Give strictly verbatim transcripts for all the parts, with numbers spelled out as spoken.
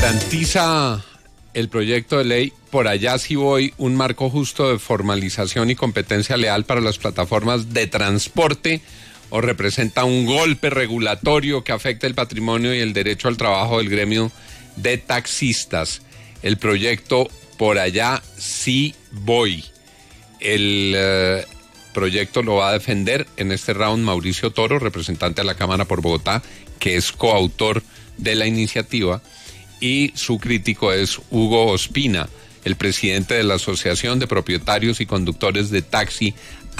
Garantiza el proyecto de ley Por allá sí voy un marco justo de formalización y competencia leal para las plataformas de transporte, o representa un golpe regulatorio que afecta el patrimonio y el derecho al trabajo del gremio de taxistas. El proyecto Por allá sí voy. El eh, proyecto lo va a defender en este round Mauricio Toro, representante de la Cámara por Bogotá, que es coautor de la iniciativa, y su crítico es Hugo Ospina, el presidente de la Asociación de Propietarios y Conductores de Taxi,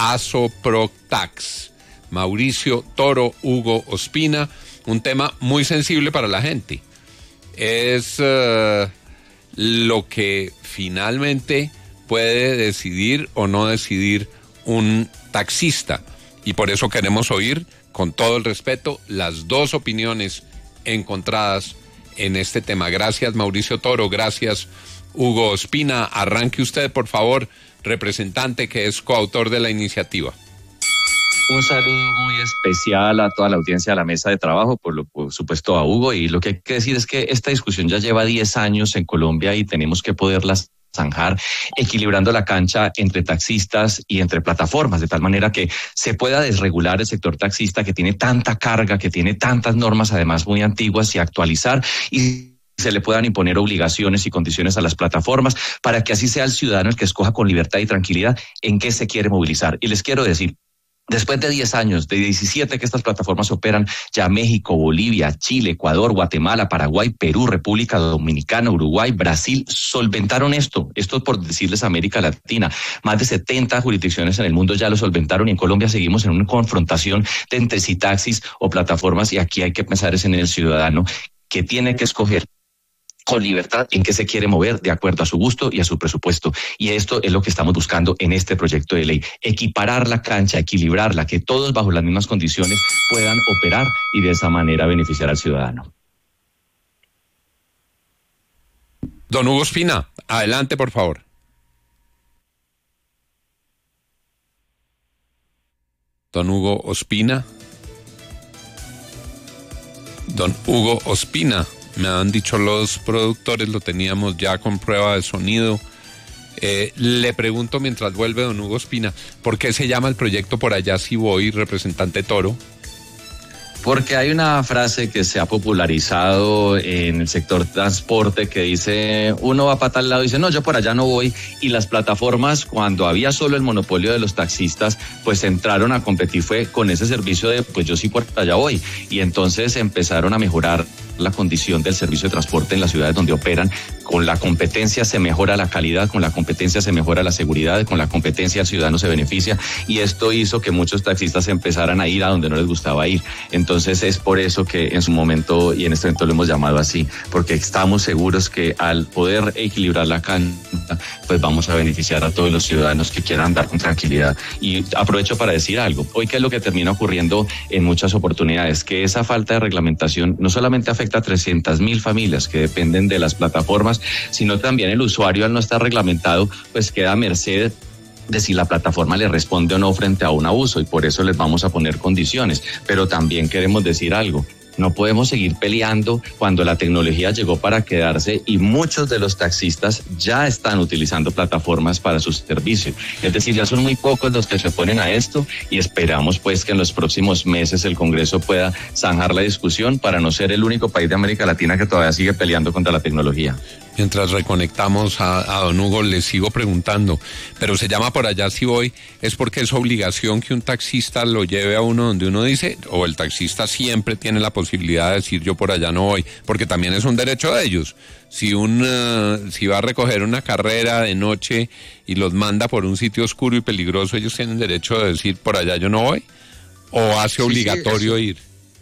ASOPROTAX. Mauricio Toro, Hugo Ospina, un tema muy sensible para la gente. Es uh, lo que finalmente puede decidir o no decidir un taxista. Y por eso queremos oír, con todo el respeto, las dos opiniones encontradas en este tema. Gracias, Mauricio Toro. Gracias, Hugo Ospina. Arranque usted, por favor, representante que es coautor de la iniciativa. Un saludo muy especial a toda la audiencia de la mesa de trabajo, por, lo, por supuesto a Hugo, y lo que hay que decir es que esta discusión ya lleva diez años en Colombia y tenemos que poderlas zanjar, equilibrando la cancha entre taxistas y entre plataformas, de tal manera que se pueda desregular el sector taxista, que tiene tanta carga, que tiene tantas normas además muy antiguas, y actualizar y se le puedan imponer obligaciones y condiciones a las plataformas para que así sea el ciudadano el que escoja con libertad y tranquilidad en qué se quiere movilizar. Y les quiero decir, después de diez años, de diecisiete que estas plataformas operan, ya México, Bolivia, Chile, Ecuador, Guatemala, Paraguay, Perú, República Dominicana, Uruguay, Brasil, solventaron esto. Esto por decirles América Latina. Más de setenta jurisdicciones en el mundo ya lo solventaron, y en Colombia seguimos en una confrontación de entre si taxis o plataformas, y aquí hay que pensar es en el ciudadano que tiene que escoger con libertad en qué se quiere mover de acuerdo a su gusto y a su presupuesto. Y esto es lo que estamos buscando en este proyecto de ley. Equiparar la cancha, equilibrarla, que todos bajo las mismas condiciones puedan operar y de esa manera beneficiar al ciudadano. Don Hugo Ospina, adelante, por favor. Don Hugo Ospina. Don Hugo Ospina. Me han dicho los productores, lo teníamos ya con prueba de sonido. Eh, le pregunto mientras vuelve don Hugo Ospina, ¿por qué se llama el proyecto Por allá sí voy, representante Toro? Porque hay una frase que se ha popularizado en el sector transporte que dice, uno va para tal lado y dice, no, yo por allá no voy, y las plataformas, cuando había solo el monopolio de los taxistas, pues entraron a competir fue con ese servicio de, pues yo sí por allá voy, y entonces empezaron a mejorar la condición del servicio de transporte en las ciudades donde operan. Con la competencia se mejora la calidad, con la competencia se mejora la seguridad, con la competencia el ciudadano se beneficia, y esto hizo que muchos taxistas empezaran a ir a donde no les gustaba ir. Entonces es por eso que en su momento y en este momento lo hemos llamado así, porque estamos seguros que al poder equilibrar la cancha, pues vamos a beneficiar a todos los ciudadanos que quieran andar con tranquilidad. Y aprovecho para decir algo, hoy qué es lo que termina ocurriendo en muchas oportunidades, que esa falta de reglamentación no solamente afecta a trescientas mil familias que dependen de las plataformas, sino también el usuario, al no estar reglamentado, pues queda a merced de si la plataforma le responde o no frente a un abuso, y por eso les vamos a poner condiciones. Pero también queremos decir algo. No podemos seguir peleando cuando la tecnología llegó para quedarse y muchos de los taxistas ya están utilizando plataformas para su servicio. Es decir, ya son muy pocos los que se oponen a esto, y esperamos pues que en los próximos meses el Congreso pueda zanjar la discusión para no ser el único país de América Latina que todavía sigue peleando contra la tecnología. Mientras reconectamos a, a don Hugo, le sigo preguntando, pero se llama Por allá sí voy, ¿es porque es obligación que un taxista lo lleve a uno donde uno dice, o el taxista siempre tiene la posibilidad de decir yo por allá no voy? Porque también es un derecho de ellos. Si un uh, si va a recoger una carrera de noche y los manda por un sitio oscuro y peligroso, ellos tienen derecho de decir por allá yo no voy, o hace obligatorio sí, sí, ir.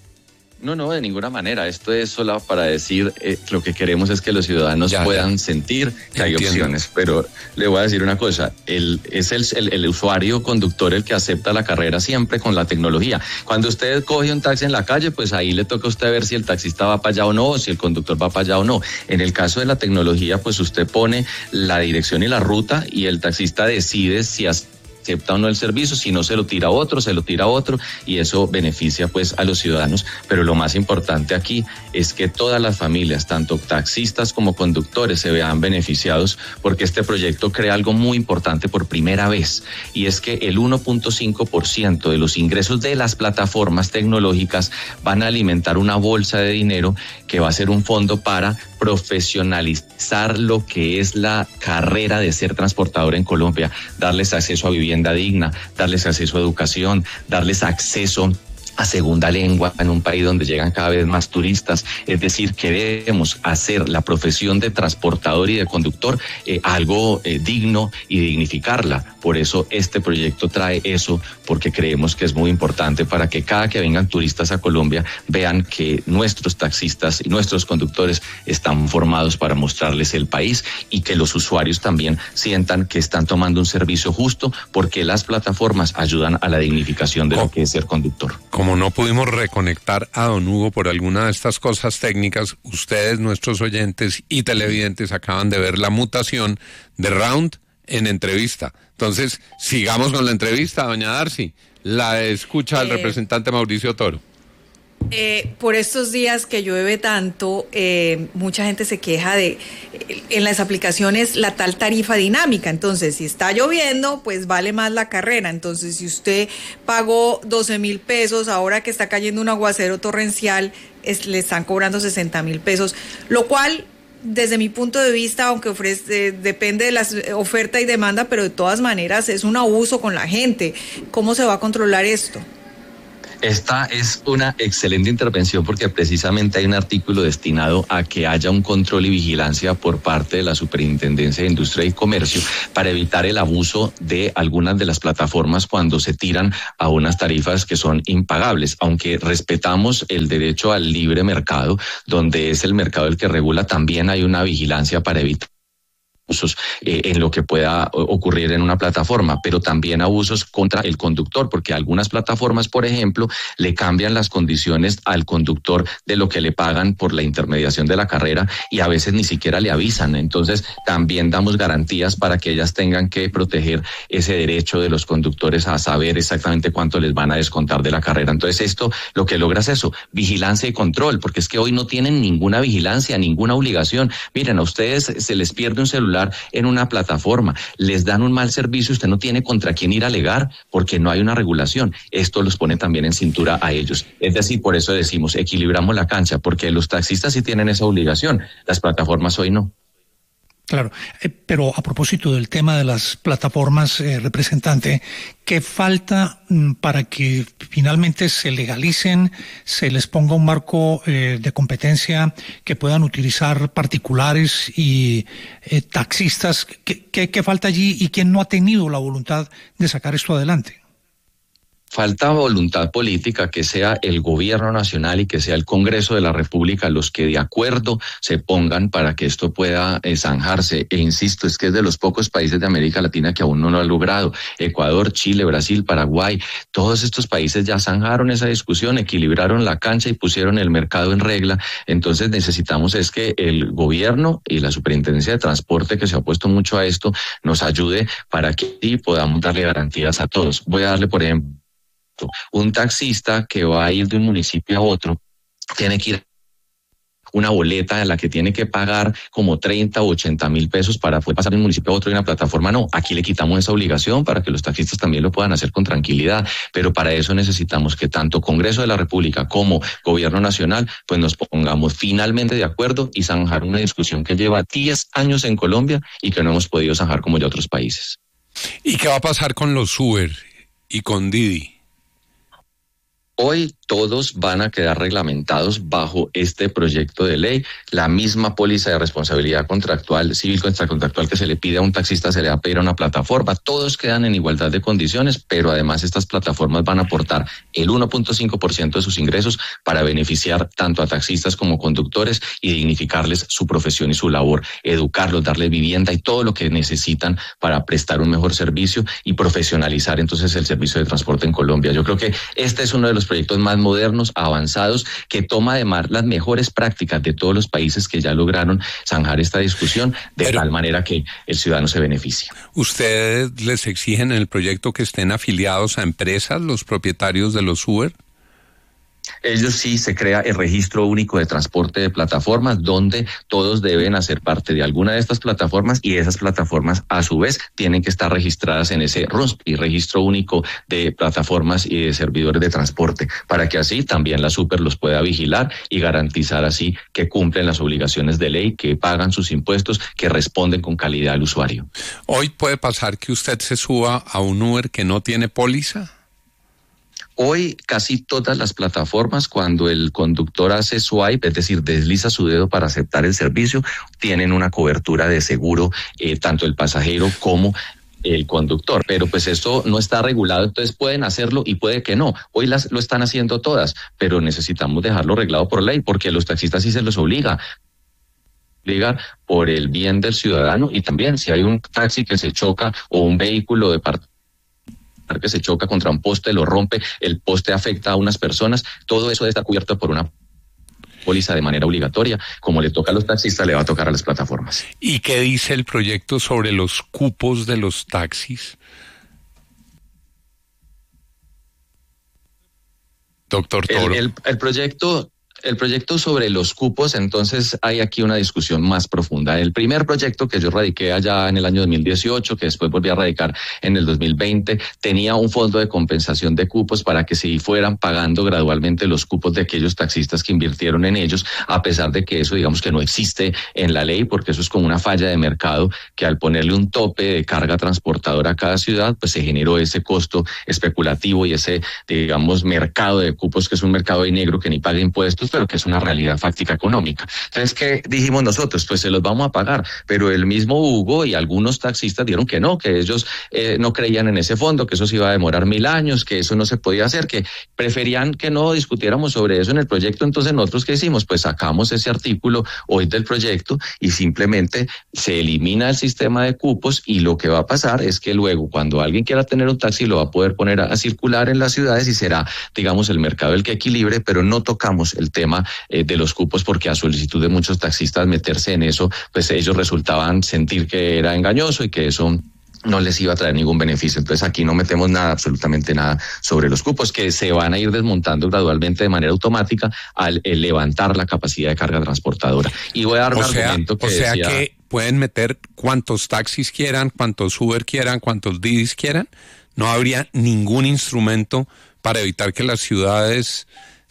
No, no, de ninguna manera. Esto es solo para decir, eh, lo que queremos es que los ciudadanos ya, puedan ya. sentir que hay Entiendo. opciones. Pero le voy a decir una cosa, el, es el, el, el usuario conductor el que acepta la carrera siempre con la tecnología. Cuando usted coge un taxi en la calle, pues ahí le toca a usted ver si el taxista va para allá o no, o si el conductor va para allá o no. En el caso de la tecnología, pues usted pone la dirección y la ruta, y el taxista decide si hace acepta o no el servicio, si no se lo tira a otro, se lo tira a otro, y eso beneficia pues a los ciudadanos. Pero lo más importante aquí es que todas las familias, tanto taxistas como conductores, se vean beneficiados, porque este proyecto crea algo muy importante por primera vez, y es que el uno punto cinco por ciento de los ingresos de las plataformas tecnológicas van a alimentar una bolsa de dinero que va a ser un fondo para profesionalizar lo que es la carrera de ser transportador en Colombia, darles acceso a vivienda digna, darles acceso a educación, darles acceso a segunda lengua en un país donde llegan cada vez más turistas. Es decir, queremos hacer la profesión de transportador y de conductor eh, algo eh, digno y dignificarla. Por eso este proyecto trae eso, porque creemos que es muy importante para que cada que vengan turistas a Colombia vean que nuestros taxistas y nuestros conductores están formados para mostrarles el país, y que los usuarios también sientan que están tomando un servicio justo, porque las plataformas ayudan a la dignificación de lo que es ser conductor. Como no pudimos reconectar a don Hugo por alguna de estas cosas técnicas, ustedes, nuestros oyentes y televidentes, acaban de ver la mutación de Round en entrevista. Entonces, sigamos con la entrevista, doña Darcy. La escucha el eh, representante Mauricio Toro. Eh, por estos días que llueve tanto, eh, mucha gente se queja de, eh, en las aplicaciones, la tal tarifa dinámica. Entonces, si está lloviendo, pues vale más la carrera. Entonces, si usted pagó doce mil pesos, ahora que está cayendo un aguacero torrencial, es, le están cobrando sesenta mil pesos, lo cual, desde mi punto de vista, aunque ofrece, depende de la oferta y demanda, pero de todas maneras es un abuso con la gente. ¿Cómo se va a controlar esto? Esta es una excelente intervención, porque precisamente hay un artículo destinado a que haya un control y vigilancia por parte de la Superintendencia de Industria y Comercio para evitar el abuso de algunas de las plataformas cuando se tiran a unas tarifas que son impagables. Aunque respetamos el derecho al libre mercado, donde es el mercado el que regula, también hay una vigilancia para evitar abusos eh, en lo que pueda ocurrir en una plataforma, pero también abusos contra el conductor, porque algunas plataformas, por ejemplo, le cambian las condiciones al conductor de lo que le pagan por la intermediación de la carrera, y a veces ni siquiera le avisan. Entonces, también damos garantías para que ellas tengan que proteger ese derecho de los conductores a saber exactamente cuánto les van a descontar de la carrera. Entonces, esto lo que logra es eso, vigilancia y control, porque es que hoy no tienen ninguna vigilancia, ninguna obligación. Miren, a ustedes se les pierde un celular en una plataforma, les dan un mal servicio, usted no tiene contra quién ir a alegar, porque no hay una regulación. Esto los pone también en cintura a ellos. Es decir, por eso decimos, equilibramos la cancha, porque los taxistas sí tienen esa obligación, las plataformas hoy no. Claro, eh, pero a propósito del tema de las plataformas, eh, representante, ¿qué falta mm, para que finalmente se legalicen, se les ponga un marco eh, de competencia que puedan utilizar particulares y eh, taxistas? ¿Qué, qué, ¿Qué falta allí y quién no ha tenido la voluntad de sacar esto adelante? Falta voluntad política, que sea el gobierno nacional y que sea el Congreso de la República los que de acuerdo se pongan para que esto pueda eh, zanjarse. E insisto, es que es de los pocos países de América Latina que aún no lo ha logrado. Ecuador, Chile, Brasil, Paraguay, todos estos países ya zanjaron esa discusión, equilibraron la cancha y pusieron el mercado en regla. Entonces necesitamos es que el gobierno y la Superintendencia de Transporte, que se ha opuesto mucho a esto, nos ayude para que sí podamos darle garantías a todos. Voy a darle, por ejemplo, un taxista que va a ir de un municipio a otro, tiene que ir una boleta en la que tiene que pagar como treinta o ochenta mil pesos para poder pasar de un municipio a otro y una plataforma no. Aquí le quitamos esa obligación para que los taxistas también lo puedan hacer con tranquilidad, pero para eso necesitamos que tanto Congreso de la República como Gobierno Nacional pues nos pongamos finalmente de acuerdo y zanjar una discusión que lleva diez años en Colombia y que no hemos podido zanjar como ya otros países. ¿Y qué va a pasar con los Uber y con Didi? Hoy todos van a quedar reglamentados bajo este proyecto de ley. La misma póliza de responsabilidad contractual, civil contractual que se le pide a un taxista se le va a pedir a una plataforma. Todos quedan en igualdad de condiciones, pero además estas plataformas van a aportar el uno punto cinco por ciento de sus ingresos para beneficiar tanto a taxistas como conductores y dignificarles su profesión y su labor, educarlos, darles vivienda y todo lo que necesitan para prestar un mejor servicio y profesionalizar entonces el servicio de transporte en Colombia. Yo creo que este es uno de los proyectos más sistemas modernos, avanzados, que toma además las mejores prácticas de todos los países que ya lograron zanjar esta discusión, de Pero, tal manera que el ciudadano se beneficia. ¿Ustedes les exigen en el proyecto que estén afiliados a empresas, los propietarios de los Uber? Ellos sí, se crea el registro único de transporte de plataformas, donde todos deben hacer parte de alguna de estas plataformas, y esas plataformas a su vez tienen que estar registradas en ese R U S P, registro único de plataformas y de servidores de transporte, para que así también la Super los pueda vigilar y garantizar así que cumplen las obligaciones de ley, que pagan sus impuestos, que responden con calidad al usuario. ¿Hoy puede pasar que usted se suba a un Uber que no tiene póliza? Hoy casi todas las plataformas, cuando el conductor hace swipe, es decir, desliza su dedo para aceptar el servicio, tienen una cobertura de seguro, eh, tanto el pasajero como el conductor. Pero pues esto no está regulado, entonces pueden hacerlo y puede que no. Hoy las lo están haciendo todas, pero necesitamos dejarlo reglado por ley, porque a los taxistas sí se los obliga. Obligar por el bien del ciudadano, y también si hay un taxi que se choca o un vehículo de parte que se choca contra un poste, lo rompe, el poste afecta a unas personas, todo eso debe estar cubierto por una póliza de manera obligatoria. Como le toca a los taxistas, le va a tocar a las plataformas. ¿Y qué dice el proyecto sobre los cupos de los taxis? Doctor Toro. El, el, el proyecto... El proyecto sobre los cupos, entonces hay aquí una discusión más profunda. El primer proyecto que yo radiqué allá en el año dos mil dieciocho, que después volví a radicar en el dos mil veinte, tenía un fondo de compensación de cupos para que se fueran pagando gradualmente los cupos de aquellos taxistas que invirtieron en ellos, a pesar de que eso, digamos que no existe en la ley, porque eso es como una falla de mercado, que al ponerle un tope de carga transportadora a cada ciudad, pues se generó ese costo especulativo y ese, digamos, mercado de cupos, que es un mercado de negro que ni paga impuestos, pero que es una realidad fáctica económica. Entonces, ¿qué dijimos nosotros? Pues se los vamos a pagar, pero el mismo Hugo y algunos taxistas dijeron que no, que ellos eh, no creían en ese fondo, que eso se iba a demorar mil años, que eso no se podía hacer, que preferían que no discutiéramos sobre eso en el proyecto. Entonces, ¿nosotros qué hicimos? Pues sacamos ese artículo hoy del proyecto y simplemente se elimina el sistema de cupos, y lo que va a pasar es que luego, cuando alguien quiera tener un taxi, lo va a poder poner a, a circular en las ciudades, y será, digamos, el mercado el que equilibre, pero no tocamos el tema tema eh, de los cupos, porque a solicitud de muchos taxistas meterse en eso, pues ellos resultaban sentir que era engañoso y que eso no les iba a traer ningún beneficio. Entonces aquí no metemos nada, absolutamente nada sobre los cupos, que se van a ir desmontando gradualmente de manera automática al levantar la capacidad de carga transportadora. Y voy a dar un o sea, argumento que O sea decía, que pueden meter cuantos taxis quieran, cuantos Uber quieran, cuantos Didis quieran. No habría ningún instrumento para evitar que las ciudades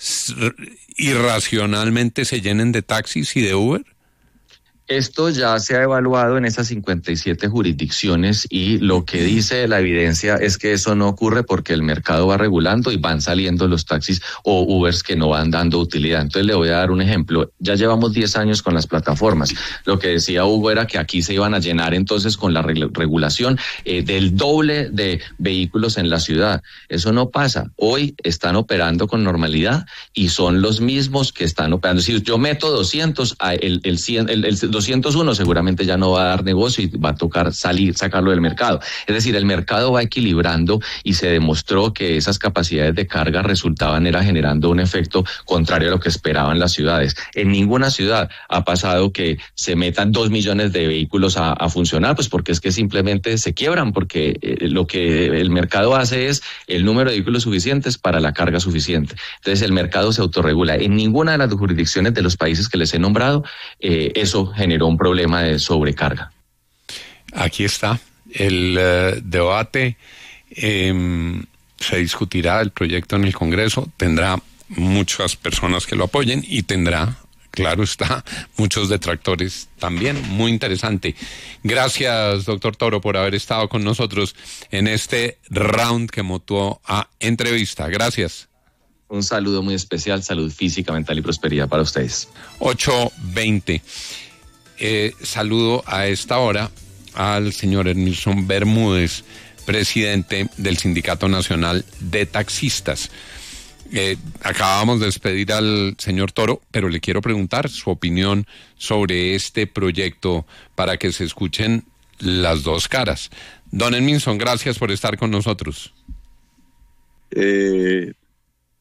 irracionalmente se llenen de taxis y de Uber. Esto ya se ha evaluado en esas cincuenta y siete jurisdicciones, y lo que dice la evidencia es que eso no ocurre porque el mercado va regulando y van saliendo los taxis o Ubers que no van dando utilidad. Entonces le voy a dar un ejemplo. Ya llevamos diez años con las plataformas. Lo que decía Hugo era que aquí se iban a llenar entonces con la reg- regulación eh, del doble de vehículos en la ciudad. Eso no pasa. Hoy están operando con normalidad y son los mismos que están operando. Si yo meto doscientos, el, el, cien, el, el doscientos uno seguramente ya no va a dar negocio y va a tocar salir, sacarlo del mercado. Es decir, el mercado va equilibrando, y se demostró que esas capacidades de carga resultaban era generando un efecto contrario a lo que esperaban las ciudades. En ninguna ciudad ha pasado que se metan dos millones de vehículos a, a funcionar, pues porque es que simplemente se quiebran, porque eh, lo que el mercado hace es el número de vehículos suficientes para la carga suficiente. Entonces el mercado se autorregula. En ninguna de las jurisdicciones de los países que les he nombrado, eh, eso genera generó un problema de sobrecarga. Aquí está el uh, debate. Eh, se discutirá el proyecto en el Congreso, tendrá muchas personas que lo apoyen y tendrá, claro está, muchos detractores también. Muy interesante. Gracias, doctor Toro, por haber estado con nosotros en este round que motivó a entrevista. Gracias. Un saludo muy especial, salud física, mental y prosperidad para ustedes. ocho veinte. Eh, saludo a esta hora al señor Ernilson Bermúdez, presidente del Sindicato Nacional de Taxistas. Eh, acabamos de despedir al señor Toro, pero le quiero preguntar su opinión sobre este proyecto para que se escuchen las dos caras. Don Ernilson, gracias por estar con nosotros. Eh,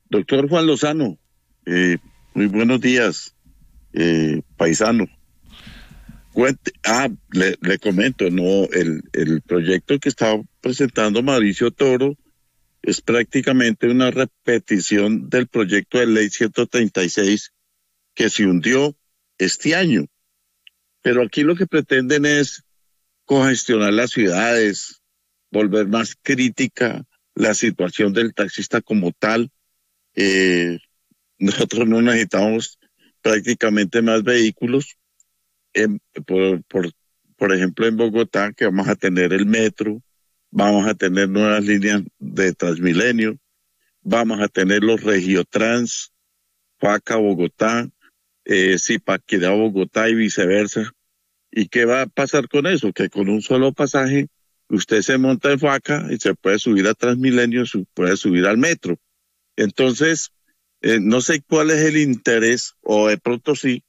Doctor Juan Lozano, eh, muy buenos días, eh, paisano. Cuente, ah, le, le comento, no, el, el proyecto que está presentando Mauricio Toro es prácticamente una repetición del proyecto de ley ciento treinta y seis que se hundió este año. Pero aquí lo que pretenden es congestionar las ciudades, volver más crítica la situación del taxista como tal. Eh, nosotros no necesitamos prácticamente más vehículos. En, por, por, por ejemplo, en Bogotá, que vamos a tener el metro, vamos a tener nuevas líneas de Transmilenio, vamos a tener los Regiotrans, Faca Bogotá, eh, Zipaquirá Bogotá y viceversa. ¿Y qué va a pasar con eso? Que con un solo pasaje usted se monta en Faca y se puede subir a Transmilenio, se puede subir al metro. Entonces, eh, no sé cuál es el interés, o de pronto sí,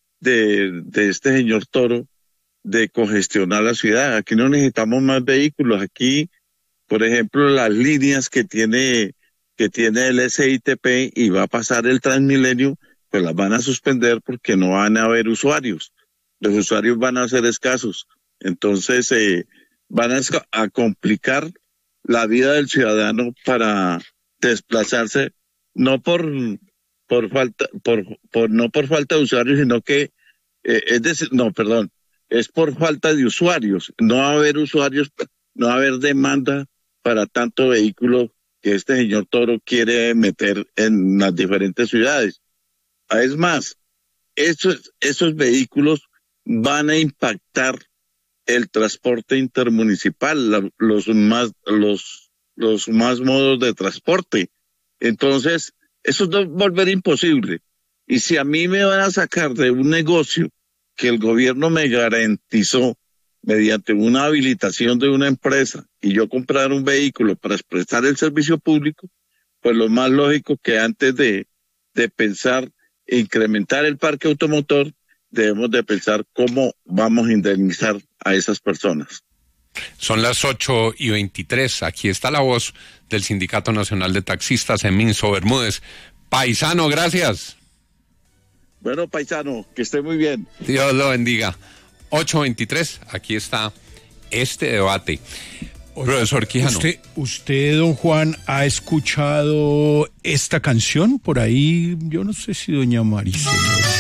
de, de este señor Toro, de congestionar la ciudad. Aquí no necesitamos más vehículos. Aquí, por ejemplo, las líneas que tiene, que tiene el S I T P y va a pasar el Transmilenio, pues las van a suspender porque no van a haber usuarios. Los usuarios van a ser escasos. Entonces, eh, van a, a complicar la vida del ciudadano para desplazarse, no por, por falta, por, por, no por falta de usuarios, sino que, eh, es decir, no, perdón, es por falta de usuarios. No va a haber usuarios, no va a haber demanda para tanto vehículo que este señor Toro quiere meter en las diferentes ciudades. Es más, esos, esos vehículos van a impactar el transporte intermunicipal, la, los más, los, los más modos de transporte. Entonces, eso va a volver imposible. Y si a mí me van a sacar de un negocio que el gobierno me garantizó mediante una habilitación de una empresa y yo comprar un vehículo para prestar el servicio público, pues lo más lógico que antes de, de pensar incrementar el parque automotor, debemos de pensar cómo vamos a indemnizar a esas personas. Son las ocho y veintitrés. Aquí está la voz del Sindicato Nacional de Taxistas, Eminso Bermúdez. Paisano, gracias. Bueno, paisano, que esté muy bien. Dios lo bendiga. ocho veintitrés, aquí está este debate. Oye, profesor Quijano. Usted, usted, don Juan, ¿ha escuchado esta canción por ahí? Yo no sé si doña Maricela.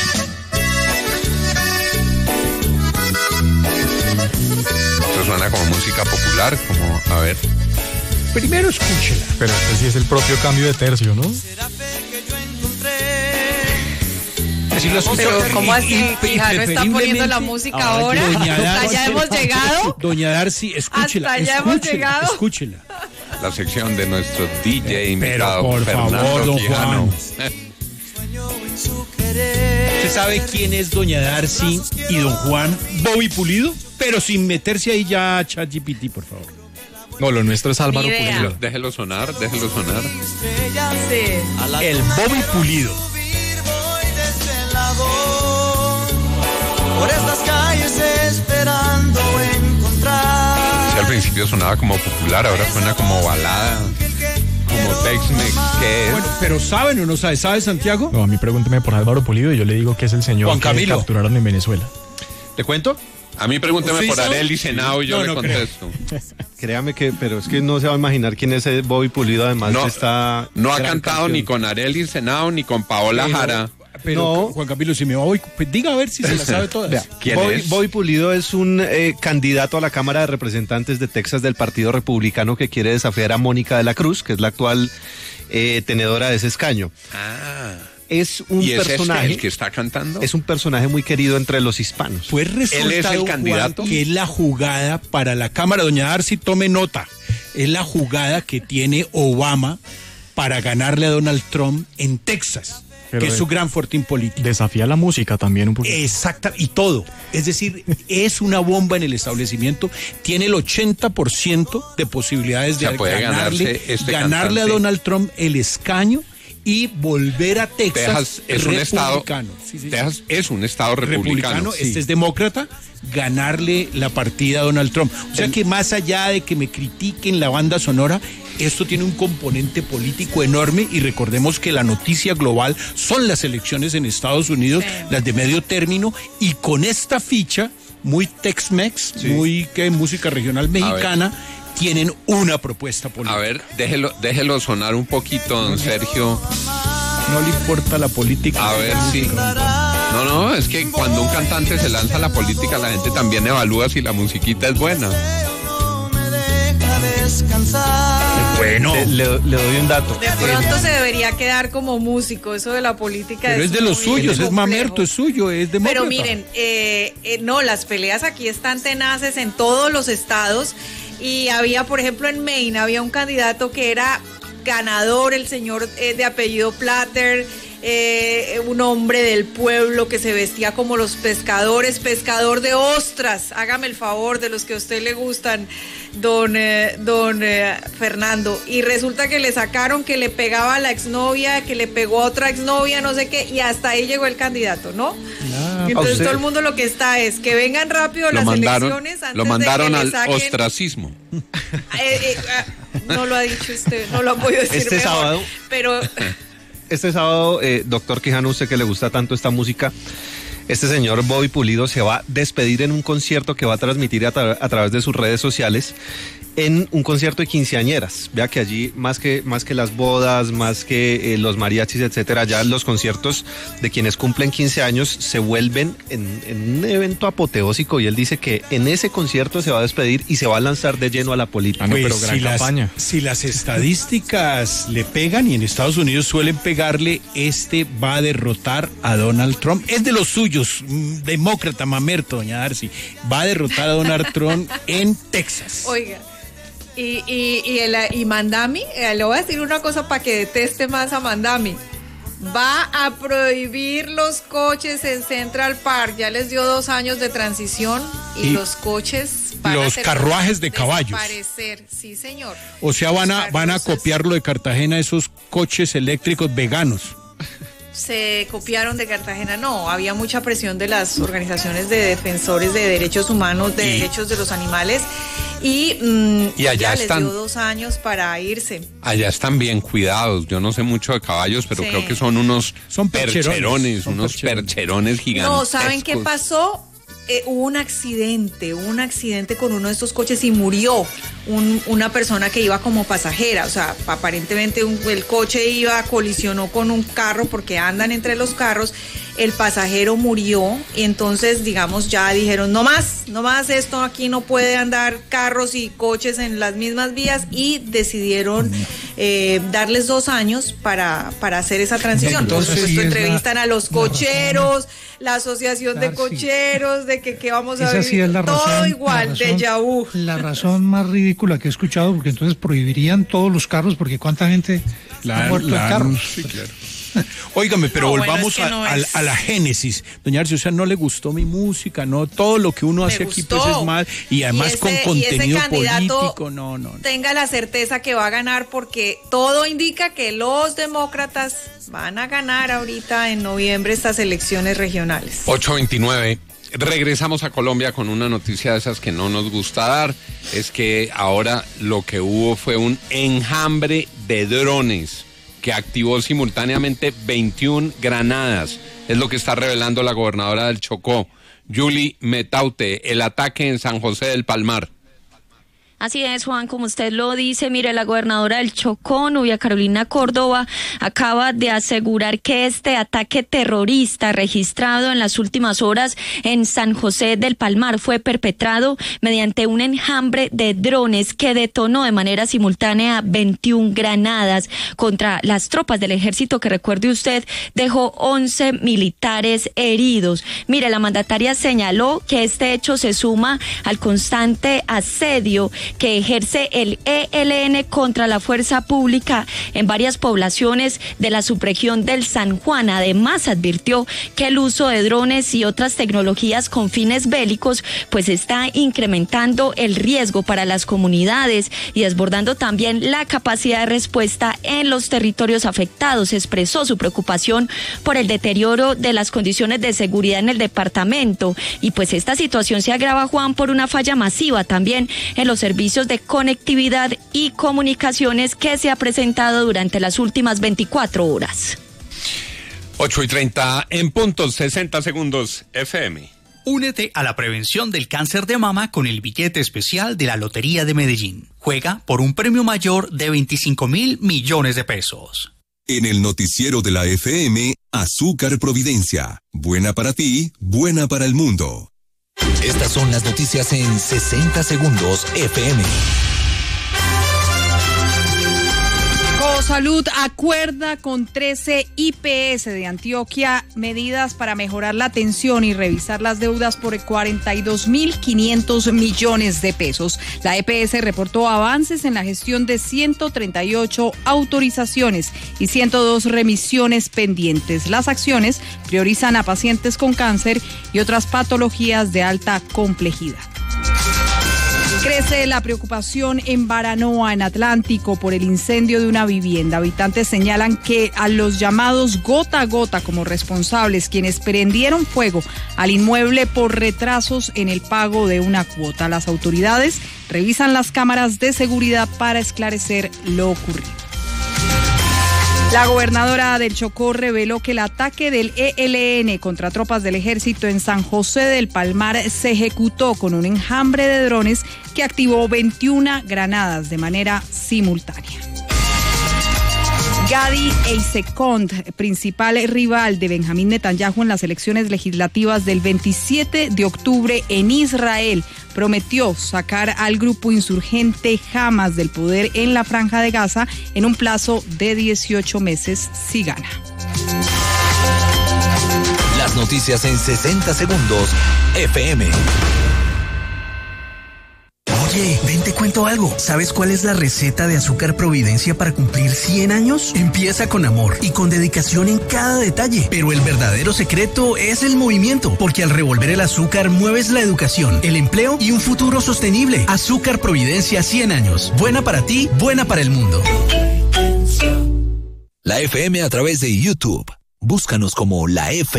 Esto suena como música popular, como, a ver. Primero escúchela. Pero este sí es el propio cambio de tercio, ¿no? Sí lo Pero ¿cómo así? Quijano está poniendo la música ahora. Hasta allá hemos llegado. Doña Darcy, escúchela. Hasta allá hemos llegado. Escúchela. La sección de nuestro D J invitado, por Fernando favor, don Quijano. Juan. ¿Usted sabe quién es doña Darcy y don Juan? Bobby Pulido, pero sin meterse ahí ya a ChatGPT, por favor. No, lo nuestro es Álvaro Ni idea. Pulido. Déjelo sonar, déjelo sonar. Sí. El Bobby Pulido. Por estas calles esperando encontrar. Sí, al principio sonaba como popular, ahora suena como balada, como Tex-Mex. ¿Qué es? Bueno, pero ¿saben o no sabe? ¿Sabe, Santiago? No, a mí pregúnteme por Álvaro Pulido y yo le digo que es el señor Juan que Camilo. capturaron en Venezuela. ¿Le cuento? A mí pregúnteme ¿Sí por sabe? Arely Senao y yo No, le no creo. contesto. Créame que, pero es que no se va a imaginar quién es ese Bobby Pulido, además No, está... no ha gran cantado canción. ni con Arely Senao ni con Paola Pero- Jara. Pero, No. Juan Camilo, si me voy, pues diga a ver si se la sabe todas. Vea, ¿Quién Bobby, es? Bobby Pulido es un eh, candidato a la Cámara de Representantes de Texas del Partido Republicano que quiere desafiar a Mónica de la Cruz, que es la actual eh, tenedora de ese escaño. Ah. Es un ¿Y es personaje, este el que está cantando? es un personaje muy querido entre los hispanos. Pues resulta, ¿Él es el don candidato? Juan, que es la jugada para la Cámara. Doña Darcy, tome nota. Es la jugada que tiene Obama para ganarle a Donald Trump en Texas, Pero que es de- su gran fortín político. Desafía la música también un poquito. Exacta, y todo. Es decir, es una bomba en el establecimiento. Tiene el ochenta por ciento de posibilidades O sea, de puede ganarle, ganarse este ganarle a cantante. Donald Trump el escaño y volver a Texas, Texas es un estado, republicano. Sí, sí, Texas sí. es un estado republicano. republicano sí. Este es demócrata, ganarle la partida a Donald Trump. O sea que más allá de que me critiquen la banda sonora, esto tiene un componente político enorme y recordemos que la noticia global son las elecciones en Estados Unidos, sí. las de medio término, y con esta ficha muy Tex-Mex, sí. muy que música regional mexicana, tienen una propuesta política. A ver, déjelo, déjelo sonar un poquito, don Sergio. No le importa la política. A ver, sí. No, no, es que cuando un cantante se lanza a la política, la gente también evalúa si la musiquita es buena. Bueno, le, le, le doy un dato. De pronto eh, se debería quedar como músico, eso de la política. Pero es, es de los suyos, es mamerto, es suyo, es demócrata. Pero miren, eh, eh, no, las peleas aquí están tenaces en todos los estados. Y había, por ejemplo, en Maine, había un candidato que era ganador, el señor eh, de apellido Platter, eh, un hombre del pueblo que se vestía como los pescadores, pescador de ostras, hágame el favor, de los que a usted le gustan, don, eh, don eh, Fernando, y resulta que le sacaron que le pegaba a la exnovia, que le pegó a otra exnovia, no sé qué, y hasta ahí llegó el candidato, ¿no? Ah, entonces todo el mundo lo que está es que vengan rápido las mandaron, elecciones antes lo mandaron de que al le saquen... ostracismo. Eh, eh, no lo ha dicho usted, no lo ha podido decir este mejor, sábado, pero... Este sábado, eh, doctor Quijano, usted que le gusta tanto esta música, este señor Bobby Pulido se va a despedir en un concierto que va a transmitir a, tra- a través de sus redes sociales, en un concierto de quinceañeras. Vea que allí, más que, más que las bodas, más que eh, los mariachis, etcétera, ya los conciertos de quienes cumplen quince años se vuelven en, en un evento apoteósico, y él dice que en ese concierto se va a despedir y se va a lanzar de lleno a la política. Ah, no, pues pero gran si, campaña. Las, si las estadísticas le pegan, y en Estados Unidos suelen pegarle, este va a derrotar a Donald Trump. Es de los suyos, demócrata, mamerto, doña Darcy. Va a derrotar a Donald Trump en Texas. Oiga. Y, y, y, el, y Mandami, eh, le voy a decir una cosa para que deteste más a Mandami. Va a prohibir los coches en Central Park. Ya les dio dos años de transición y, y los coches van los a carruajes de caballos. Desaparecer, sí, señor. O sea, van a, van a copiar lo de Cartagena, esos coches eléctricos veganos. Se copiaron de Cartagena, no, había mucha presión de las organizaciones de defensores de derechos humanos, de y, derechos de los animales, y, mmm, y allá ya están, les dio dos años para irse. Allá están bien cuidados, yo no sé mucho de caballos, pero sí. creo que son unos son percherones, percherones son unos percherones. percherones gigantes. No, ¿saben qué pasó? Eh, hubo un accidente, hubo un accidente con uno de estos coches y murió un, una persona que iba como pasajera, o sea, aparentemente un, el coche iba, colisionó con un carro porque andan entre los carros, el pasajero murió y entonces, digamos, ya dijeron, no más, no más esto, aquí no puede andar carros y coches en las mismas vías, y decidieron eh, darles dos años para, para hacer esa transición. Entonces, Por supuesto, entrevistan la, a los cocheros, la asociación de cocheros, de que, que vamos a ver sí todo razón, igual, déjà vu. La razón más ridícula que he escuchado, porque entonces prohibirían todos los carros, porque cuánta gente la, ha muerto la, en carros. Sí, claro. Óigame, pero no, volvamos bueno, es que no a, es... a, a la génesis. Doña Arce, o sea, no le gustó mi música, no, todo lo que uno Me hace gustó. aquí pues es mal, y además y ese, con contenido político, no, no, no. Tenga la certeza que va a ganar, porque todo indica que los demócratas van a ganar ahorita en noviembre estas elecciones regionales. ocho veintinueve. Regresamos a Colombia con una noticia de esas que no nos gusta dar. Es que ahora lo que hubo fue un enjambre de drones que activó simultáneamente veintiuna granadas. Es lo que está revelando la gobernadora del Chocó, Julie Metaute, el ataque en San José del Palmar. Así es, Juan, como usted lo dice, mire, la gobernadora del Chocó, Nubia Carolina Córdoba, acaba de asegurar que este ataque terrorista registrado en las últimas horas en San José del Palmar fue perpetrado mediante un enjambre de drones que detonó de manera simultánea veintiuna granadas contra las tropas del ejército, que recuerde usted, dejó once militares heridos. Mire, la mandataria señaló que este hecho se suma al constante asedio que ejerce el E L N contra la fuerza pública en varias poblaciones de la subregión del San Juan. Además, advirtió que el uso de drones y otras tecnologías con fines bélicos pues está incrementando el riesgo para las comunidades y desbordando también la capacidad de respuesta en los territorios afectados. Expresó su preocupación por el deterioro de las condiciones de seguridad en el departamento y pues esta situación se agrava, Juan, por una falla masiva también en los servicios de conectividad y comunicaciones que se ha presentado durante las últimas veinticuatro horas. ocho y treinta en puntos, sesenta segundos F M. Únete a la prevención del cáncer de mama con el billete especial de la Lotería de Medellín. Juega por un premio mayor de veinticinco mil millones de pesos. En el noticiero de la F M, Azúcar Providencia. Buena para ti, buena para el mundo. Estas son las noticias en sesenta segundos F M. Salud acuerda con trece I P S de Antioquia medidas para mejorar la atención y revisar las deudas por cuarenta y dos mil quinientos millones de pesos. La E P S reportó avances en la gestión de ciento treinta y ocho autorizaciones y ciento dos remisiones pendientes. Las acciones priorizan a pacientes con cáncer y otras patologías de alta complejidad. Crece la preocupación en Baranoa, en Atlántico, por el incendio de una vivienda. Habitantes señalan que a los llamados gota a gota como responsables, quienes prendieron fuego al inmueble por retrasos en el pago de una cuota. Las autoridades revisan las cámaras de seguridad para esclarecer lo ocurrido. La gobernadora del Chocó reveló que el ataque del E L N contra tropas del ejército en San José del Palmar se ejecutó con un enjambre de drones que activó veintiuna granadas de manera simultánea. Gadi Eisenkot, principal rival de Benjamín Netanyahu en las elecciones legislativas del veintisiete de octubre en Israel, prometió sacar al grupo insurgente Hamas del poder en la Franja de Gaza en un plazo de dieciocho meses si gana. Las noticias en sesenta segundos F M. Oye, ven te cuento algo. ¿Sabes cuál es la receta de Azúcar Providencia para cumplir cien años? Empieza con amor y con dedicación en cada detalle. Pero el verdadero secreto es el movimiento, porque al revolver el azúcar mueves la educación, el empleo y un futuro sostenible. Azúcar Providencia cien años. Buena para ti, buena para el mundo. La F M a través de YouTube. Búscanos como la F M.